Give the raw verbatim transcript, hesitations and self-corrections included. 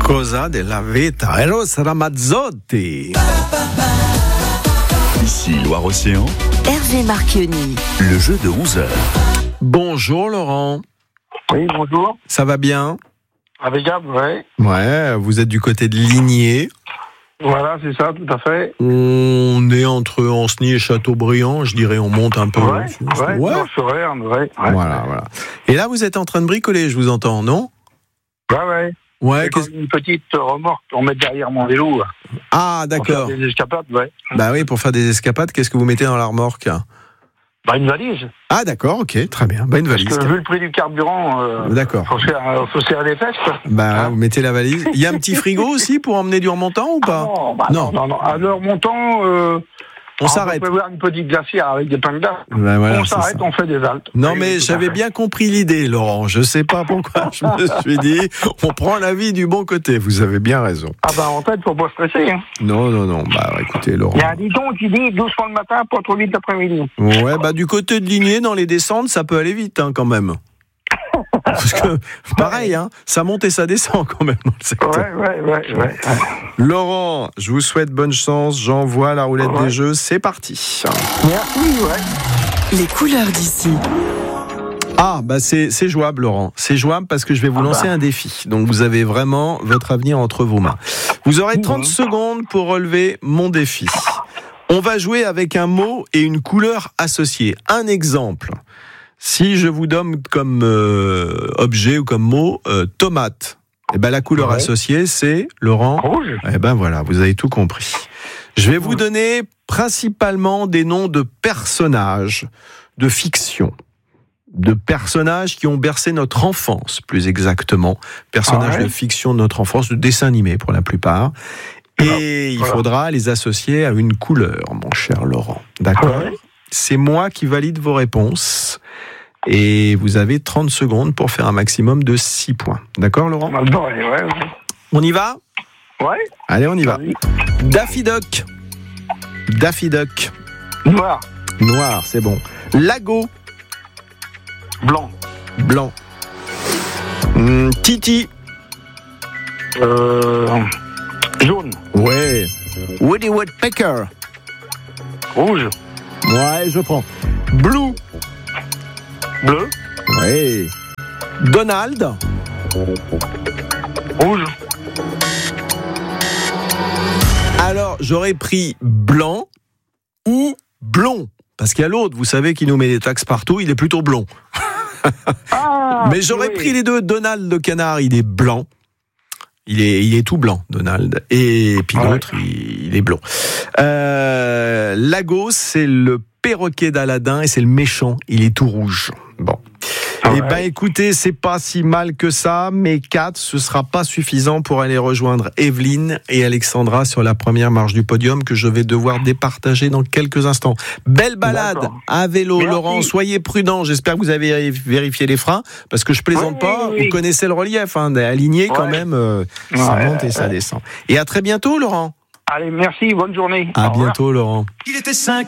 Cosa della vita, Eros Ramazzotti. Ici Loire-Océan, Hervé Marchionni. le jeu de onze heures. Bonjour Laurent, Oui, bonjour. ça va bien? Impeccable, ouais. Ouais, vous êtes du côté de Ligné. Voilà, c'est ça, tout à fait. On est entre Ancenis et Châteaubriand, je dirais on monte un peu. Ouais, ouais. ouais, non, sur Erne, ouais. Ouais, Voilà, voilà. Et là vous êtes en train de bricoler, je vous entends, non? ouais. ouais. Ouais, C'est qu'est-ce- comme une petite remorque qu'on met derrière mon vélo. là, Ah pour faire d'accord. des escapades, ouais. Bah oui, pour faire des escapades, qu'est-ce que vous mettez dans la remorque? Bah, une valise. Ah d'accord, ok, très bien. Bah une Parce valise. que vu le prix du carburant, euh, D'accord. faut, serrer, faut serrer les fesses. quoi. Bah Hein vous mettez la valise. Il y a un petit frigo aussi pour emmener du remontant ou pas? non, bah, Non. non, non, non. À l'heure montant, euh, On on s'arrête. peut prévoir une petite glacière avec des pains de glace. Bah, voilà, on c'est s'arrête, ça. on fait des haltes. Non Oui, mais tout à j'avais fait. bien compris l'idée, Laurent. Je sais pas pourquoi je me suis dit, on prend la vie du bon côté. Vous avez bien raison. Ah bah en fait, faut pas stresser. Hein. Non, non, non. Bah écoutez, Laurent. Il y a un dicton qui dit doucement le matin, pas trop vite l'après-midi. Ouais, bah du côté de Ligné, dans les descentes, ça peut aller vite, hein, quand même. Parce que pareil, hein, ça monte et ça descend quand même dans le secteur. Ouais, ouais, ouais, ouais. Laurent, je vous souhaite bonne chance. J'envoie la roulette Ouais. des jeux. C'est parti. Merci, ouais. Les couleurs d'ici. Ah, bah c'est, c'est jouable, Laurent. C'est jouable parce que je vais vous Ah lancer bah. un défi. Donc, vous avez vraiment votre avenir entre vos mains. Vous aurez trente Mhm. secondes pour relever mon défi. On va jouer avec un mot et une couleur associée. Un exemple. Si je vous donne comme euh, objet ou comme mot euh, tomate, eh ben la couleur Ouais. associée, c'est, Laurent. Rouge. Eh ben voilà, vous avez tout compris. Je vais vous donner principalement des noms de personnages de fiction. De personnages qui ont bercé notre enfance, plus exactement. Personnages Ah ouais. de fiction de notre enfance, de dessins animés pour la plupart. Et il Voilà. faudra les associer à une couleur, mon cher Laurent. D'accord ? Ouais. C'est moi qui valide vos réponses. Et vous avez trente secondes pour faire un maximum de six points. D'accord, Laurent ? Mal barré, ouais. Ouais. On y va ? Ouais. Allez, on y va. Vas-y. Daffy Duck. Daffy Duck. Noir. Noir, c'est bon. Lago. Blanc. Blanc. Hum, Titi. Euh, jaune. Ouais. Woody Woodpecker. Rouge. Ouais, je prends. Blue. Bleu. Ouais. Donald. Rouge. Alors, j'aurais pris blanc ou blond. Parce qu'il y a l'autre, vous savez, qui nous met des taxes partout, il est plutôt blond. Ah, Mais j'aurais oui. pris les deux. Donald le canard, il est blanc. Il est, il est tout blanc, Donald. Et puis Ouais. l'autre, il, il est blond. Euh, Lagos, c'est le perroquet d'Aladin et c'est le méchant. Il est tout rouge. Bon. Ouais. Eh ben, écoutez, c'est pas si mal que ça, mais quatre, ce sera pas suffisant pour aller rejoindre Evelyne et Alexandra sur la première marche du podium que je vais devoir départager dans quelques instants. Belle balade D'accord. à vélo, Merci. Laurent. Soyez prudent. J'espère que vous avez vérifié les freins parce que je plaisante Oui, pas. oui, oui. Vous connaissez le relief, hein, aligné quand Ouais. même. euh, ça Ouais, monte et ça ouais. descend. Et à très bientôt, Laurent. Allez, merci, bonne journée. À Au revoir. bientôt, Laurent. Il était cinq.